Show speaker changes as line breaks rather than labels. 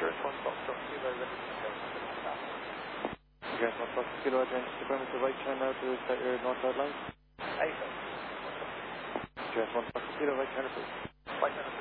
Address 1 Foxtrot Kilo, ready to go.
Address 1 Foxtrot Kilo, attention to permit the right turn now to set your northbound line.
Apex.
Address 1 Foxtrot Kilo, right turn approved.
Right turn approved.